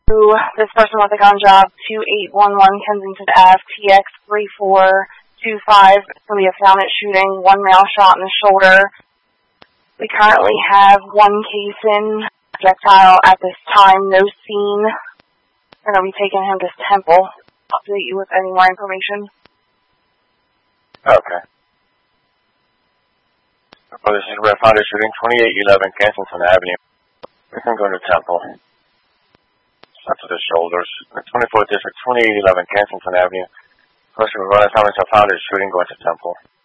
This person with a gun job, 2811 Kensington Ave, TX 3425. We have found it shooting, one male shot in the shoulder. We currently have one case in projectile at this time, no scene. We're going to be taking him to Temple. I'll update you with any more information. Okay. Well, this is where I found it shooting, 2811 Kensington Avenue. We can go to Temple. Shot to the shoulders. 24th District, 2811 Kensington Avenue. Person with running comments, I found it shooting, going to Temple.